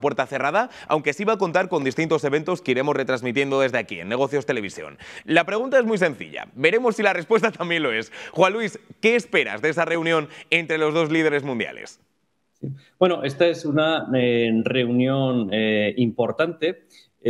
puerta cerrada, aunque sí va a contar con distintos eventos que iremos retransmitiendo desde aquí, en Negocios Televisión. La pregunta es muy sencilla, veremos si la respuesta también lo es. Juan Luis, ¿qué esperas de esa reunión entre los dos líderes mundiales? Bueno, esta es una reunión importante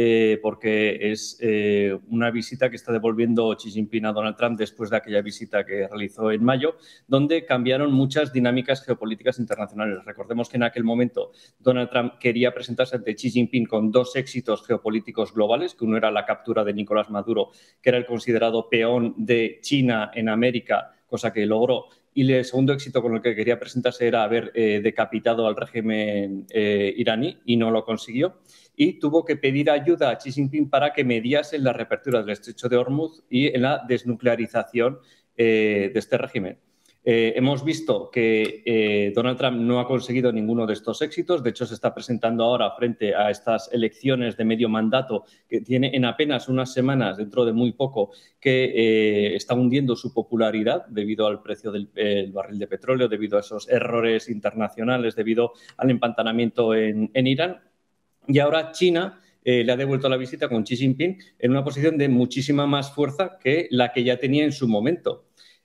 porque es una visita que está devolviendo Xi Jinping a Donald Trump después de aquella visita que realizó en mayo, donde cambiaron muchas dinámicas geopolíticas internacionales. Recordemos que en aquel momento Donald Trump quería presentarse ante Xi Jinping con dos éxitos geopolíticos globales, que uno era la captura de Nicolás Maduro, que era el considerado peón de China en América, cosa que logró. Y el segundo éxito con el que quería presentarse era haber decapitado al régimen iraní y no lo consiguió. Y tuvo que pedir ayuda a Xi Jinping para que mediase en la reapertura del estrecho de Hormuz y en la desnuclearización de este régimen. Hemos visto que Donald Trump no ha conseguido ninguno de estos éxitos. De hecho, se está presentando ahora frente a estas elecciones de medio mandato que tiene en apenas unas semanas, dentro de muy poco, que está hundiendo su popularidad debido al precio del barril de petróleo, debido a esos errores internacionales, debido al empantanamiento en Irán. Y ahora China le ha devuelto la visita con Xi Jinping en una posición de muchísima más fuerza que la que ya tenía en su momento.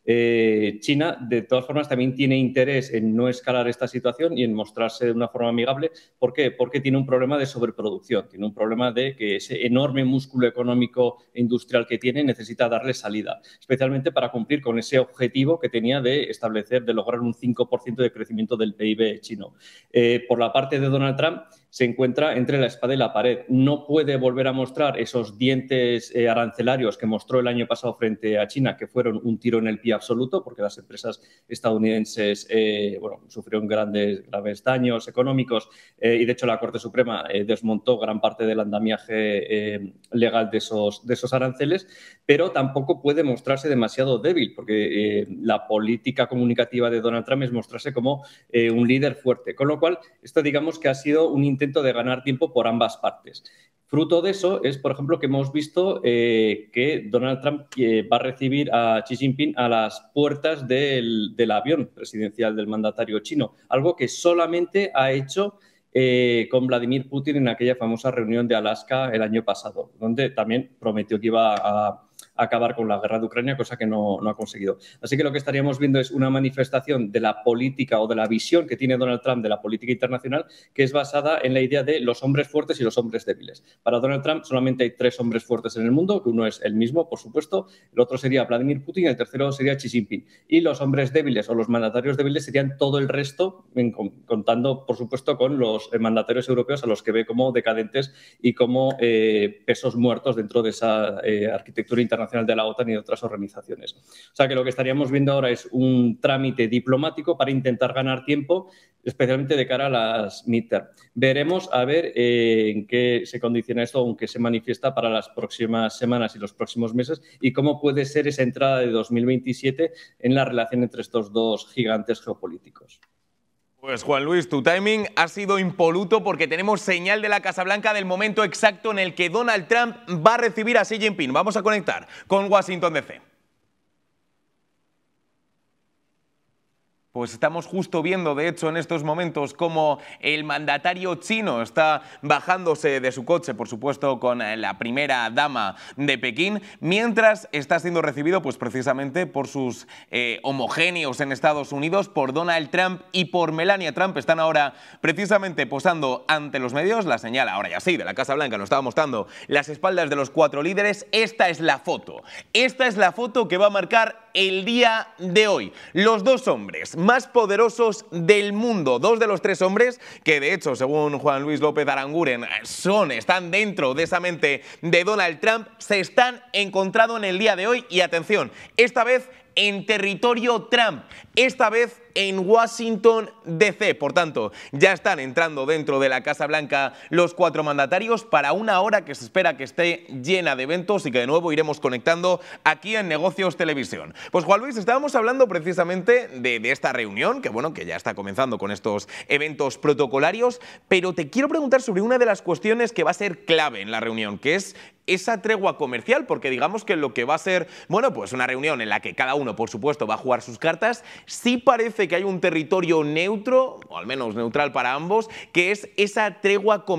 China, de todas formas, también tiene interés en no escalar esta situación y en mostrarse de una forma amigable. ¿Por qué? Porque tiene un problema de sobreproducción, tiene un problema de que ese enorme músculo económico e industrial que tiene necesita darle salida, especialmente para cumplir con ese objetivo que tenía de lograr un 5% de crecimiento del PIB chino. Por la parte de Donald Trump, se encuentra entre la espada y la pared. No puede volver a mostrar esos dientes arancelarios que mostró el año pasado frente a China, que fueron un tiro en el pie absoluto, porque las empresas estadounidenses sufrieron graves daños económicos y, de hecho, la Corte Suprema desmontó gran parte del andamiaje legal de esos aranceles, pero tampoco puede mostrarse demasiado débil, porque la política comunicativa de Donald Trump es mostrarse como un líder fuerte. Con lo cual, esto digamos que ha sido un intento de ganar tiempo por ambas partes. Fruto de eso es, por ejemplo, que hemos visto que Donald Trump va a recibir a Xi Jinping a las puertas del avión presidencial del mandatario chino, algo que solamente ha hecho con Vladimir Putin en aquella famosa reunión de Alaska el año pasado, donde también prometió que iba a acabar con la guerra de Ucrania, cosa que no ha conseguido. Así que lo que estaríamos viendo es una manifestación de la política o de la visión que tiene Donald Trump de la política internacional, que es basada en la idea de los hombres fuertes y los hombres débiles. Para Donald Trump solamente hay 3 hombres fuertes en el mundo, que uno es él mismo, por supuesto, el otro sería Vladimir Putin y el tercero sería Xi Jinping. Y los hombres débiles o los mandatarios débiles serían todo el resto, contando, por supuesto, con los mandatarios europeos a los que ve como decadentes y como pesos muertos dentro de esa arquitectura internacional de la OTAN y de otras organizaciones. O sea que lo que estaríamos viendo ahora es un trámite diplomático para intentar ganar tiempo, especialmente de cara a las midterm. Veremos a ver en qué se condiciona esto, aunque se manifiesta para las próximas semanas y los próximos meses, y cómo puede ser esa entrada de 2027 en la relación entre estos dos gigantes geopolíticos. Pues Juan Luis, tu timing ha sido impoluto porque tenemos señal de la Casa Blanca del momento exacto en el que Donald Trump va a recibir a Xi Jinping. Vamos a conectar con Washington DC. Pues estamos justo viendo, de hecho, en estos momentos cómo el mandatario chino está bajándose de su coche, por supuesto, con la primera dama de Pekín, mientras está siendo recibido, pues precisamente por sus homogéneos en Estados Unidos, por Donald Trump y por Melania Trump. Están ahora precisamente posando ante los medios. La señal, ahora ya sí, de la Casa Blanca nos estaba mostrando las espaldas de los 4 líderes. Esta es la foto. Esta es la foto que va a marcar el día de hoy. Los 2 hombres más poderosos del mundo, 2 de los 3 hombres que, de hecho, según Juan Luis López Aranguren, están dentro de esa mente de Donald Trump, se están encontrando en el día de hoy. Y atención, esta vez en territorio Trump, esta vez en Washington DC. Por tanto, ya están entrando dentro de la Casa Blanca los 4 mandatarios para una hora que se espera que esté llena de eventos y que de nuevo iremos conectando aquí en Negocios Televisión. Pues Juan Luis, estábamos hablando precisamente de esta reunión, que bueno, que ya está comenzando con estos eventos protocolarios, pero te quiero preguntar sobre una de las cuestiones que va a ser clave en la reunión, que es esa tregua comercial, porque digamos que lo que va a ser, bueno, pues una reunión en la que cada uno, por supuesto, va a jugar sus cartas, sí parece que hay un territorio neutro, o al menos neutral para ambos, que es esa tregua comercial